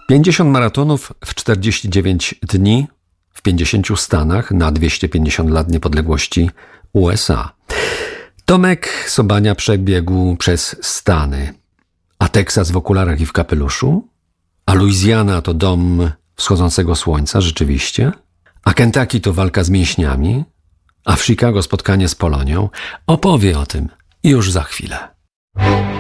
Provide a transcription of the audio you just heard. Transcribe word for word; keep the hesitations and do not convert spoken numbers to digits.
pięćdziesiąt maratonów w czterdzieści dziewięć dni w pięćdziesięciu stanach na dwieście pięćdziesiąt lat niepodległości U S A. Tomek Sobania przebiegł przez Stany, a Teksas w okularach i w kapeluszu, a Luizjana to dom wschodzącego słońca, rzeczywiście, a Kentucky to walka z mięśniami, a w Chicago spotkanie z Polonią. Opowie o tym już za chwilę.